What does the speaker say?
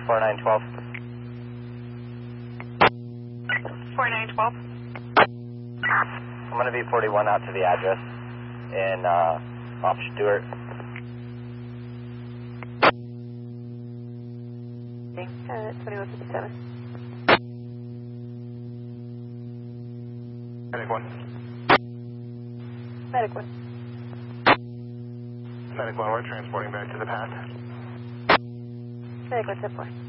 4912. 4912. I'm going to be 41 out to the address in off Stewart. Okay, 2157. Medic 1. Medic 1. Medic 1, we're transporting back to the pad. Medic 1, 10-4.